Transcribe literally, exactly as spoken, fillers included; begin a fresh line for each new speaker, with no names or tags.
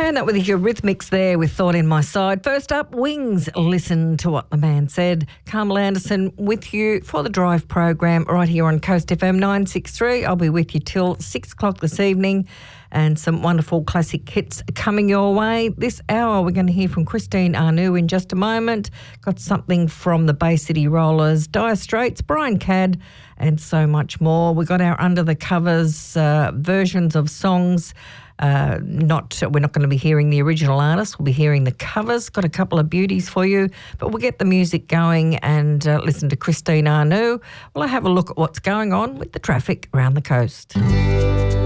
And that was your Eurythmics there with Thought in My Side. First up, Wings, Listen to What the Man Said. Carmel Anderson with you for the Drive program right here on Coast F M nine sixty-three. I'll be with you till six o'clock this evening, and some wonderful classic hits coming your way. This hour we're going to hear from Christine Anu in just a moment. Got something from the Bay City Rollers, Dire Straits, Brian Cadd, and so much more. We got our Under the Covers uh, versions of songs. Uh, not we're not going to be hearing the original artist. We'll be hearing the covers. Got a couple of beauties for you, but we'll get the music going and uh, listen to Christine Anu. Well, I have a look at what's going on with the traffic around the coast.